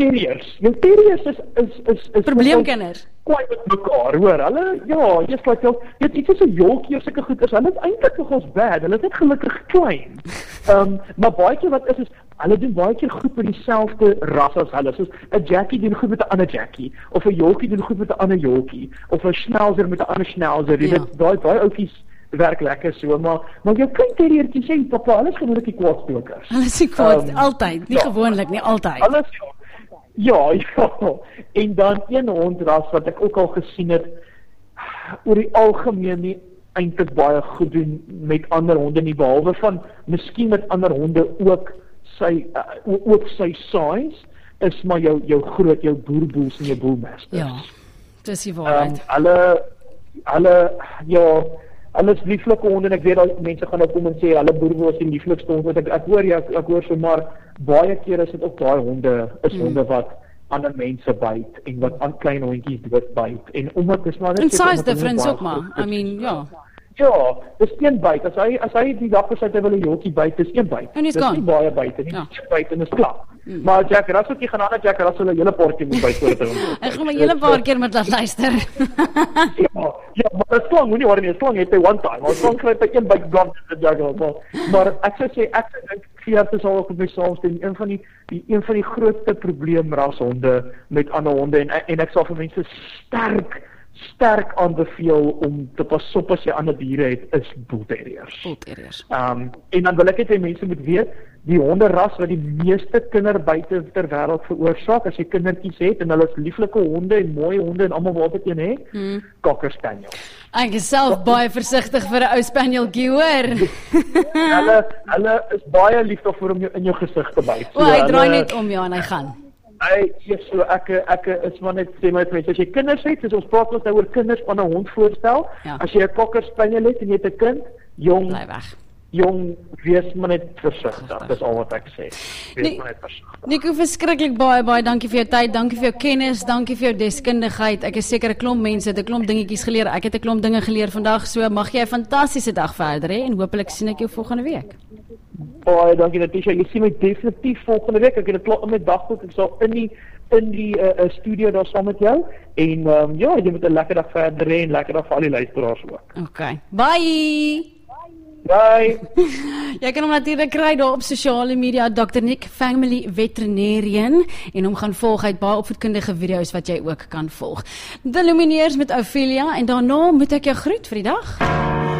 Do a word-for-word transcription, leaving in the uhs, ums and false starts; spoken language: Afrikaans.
terriers. Jou terriers is is is is probleemkinders. Kwaai met mekaar, hoor. Hulle ja, jy's like jou jy iets so 'n jolkie of sulke goed is. Hulle is eintlik nogals bad. Hulle is net gelukkig klein. Ehm um, maar baie keer wat is is hulle doen baie keer goed met dieselfde ras as hulle. Soos 'n Jackie doen goed met 'n ander Jackie of 'n jolkie doen goed met 'n ander jolkie of 'n Schnauzer met 'n ander Schnauzer. Jy weet, daai daai ouetjies werk lekker so, maar maar jou klein terriertjie sê pappa, hulle is gewoonlik die kwaadstokers. Hulle is nie kwaad um, altyd, nie ja, gewoonlik nie, altyd. Alles ja, ja. En dan een hondras wat ek ook al gesien het oor die algemeen nie eintlik baie goed doen met ander honde nie, behalwe van miskien met ander honde ook sy uh, ook sy size is maar jou jou groot jou boerboels en jou bullmasters. Ja. Dis die waarheid. Um, hulle hulle ja Hulle is lieflike honde en ek weet dat mense gaan nou kom en sê hulle boerboel is die lieflikste hond. Ek ek hoor ja, ek, ek hoor so maar baie kere is dit ook daai honde is mm. honde wat ander mense byt en wat aan klein hondjies dood byt en omdat dis maar net en size difference ook maar. I mean, ja. Ja, dis een byt. As hy as hy die dag besluit hy wil 'n jolkie byt, dis een byt. Dis nie baie byte nie. Ja. Dis byt en is klaar. Hmm. Maar Jack Russell jy gaan aan Jack Russell 'n hele paar keer moet byt voordat hy hom. Ek gaan maar 'n hele paar keer met laat luister. ja, ja, maar 'n slang, moenie worry nie, 'n slang het hy one time. Maar 'n slang kry by een byt gone te Jack Russell. Maar ek sou sê ek dink Fiat is al op my saamstem een van die, die een van die grootste probleemrashonde met ander honde en en ek sal vir mense sterk sterk aanbeveel om te pas op as jy ander diere het, is bullterriers. Bullterriers. Um, en dan wil ek net hê mense moet weet, die honderras wat die meeste kinderbyte ter wêreld veroorsaak, as jy kindertjies het en hulle is lieflike honde en mooi honde en almal wat dit een het, hmm. Cocker Spaniel. Ek is self baie versigtig vir 'n ou spanieltjie, hoor. hulle hulle is baie liefdevol om jou in jou gesig te byt. So, o, hy draai net om ja en hy gaan. Hy ja, so ek ek is maar net sê my mense, as jy kinders het, soos ons praat ons nou oor kinders van 'n hond voorstel, ja. As jy 'n Cocker Spaniel het en jy het 'n kind, jong, bly weg. Jong, wees maar net versigtig. Dis al wat ek sê. Wees nee, maar net versigtig. Nico, verskriklik baie baie dankie vir jou tyd, dankie vir jou kennis, dankie vir jou deskundigheid. Ek is seker 'n klomp mense het 'n klomp dingetjies geleer. Ek het 'n klomp dinge geleer vandag. So mag jy 'n fantastiese dag verder hê en hopelik sien ek jou volgende week. Baie dankie Natasha. Jy sien my definitief volgende week. Ek het 'n klop in my dagboek. Ek sal in die in die uh, studio daar saam met jou en um, ja, jy moet 'n lekker dag verder hê en lekker dag vir al die luisteraars ook. Okay. Bye. Bye. Jy kan hom natuurlik kry daar op sosiale media, dokter Nick Family Veterinarian, en hom gaan volg uit baie opvoedkundige video's wat jy ook kan volg. De Lumineers met Ophelia en daarna moet ek jou groet vir die dag.